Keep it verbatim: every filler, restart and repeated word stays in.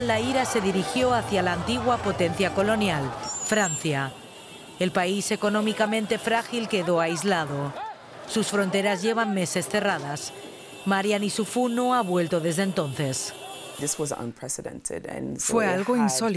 La ira se dirigió hacia la antigua potencia colonial, Francia. El país económicamente frágil quedó aislado. Sus fronteras llevan meses cerradas. Marian Issoufou no ha vuelto desde entonces. Fue algo insólito.